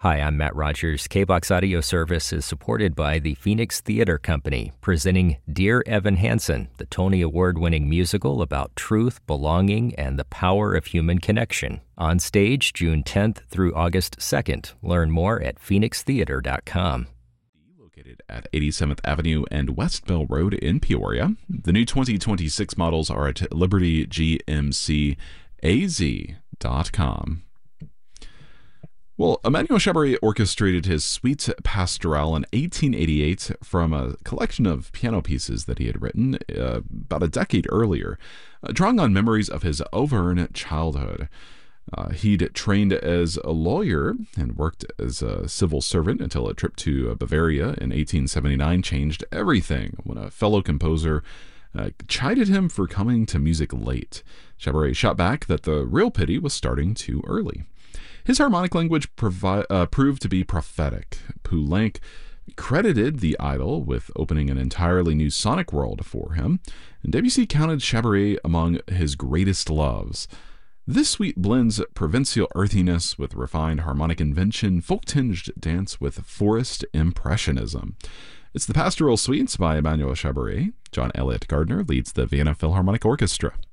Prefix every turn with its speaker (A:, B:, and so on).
A: Hi, I'm Matt Rogers. KBOX Audio Service is supported by the Phoenix Theater Company, presenting Dear Evan Hansen, the Tony Award-winning musical about truth, belonging, and the power of human connection. On stage June 10th through August 2nd. Learn more at phoenixtheater.com.
B: Located at 87th Avenue and West Bell Road in Peoria. The new 2026 models are at libertygmcaz.com. Well, Emmanuel Chabrier orchestrated his Suite Pastorale in 1888 from a collection of piano pieces that he had written about a decade earlier, drawing on memories of his Auvergne childhood. He'd trained as a lawyer and worked as a civil servant until a trip to Bavaria in 1879 changed everything when a fellow composer chided him for coming to music late. Chabrier shot back that the real pity was starting too early. His harmonic language proved to be prophetic. Poulenc credited the idol with opening an entirely new sonic world for him, and Debussy counted Chabrier among his greatest loves. This suite blends provincial earthiness with refined harmonic invention, folk-tinged dance with forest impressionism. It's the Pastoral Suites by Emmanuel Chabrier. John Elliott Gardner leads the Vienna Philharmonic Orchestra.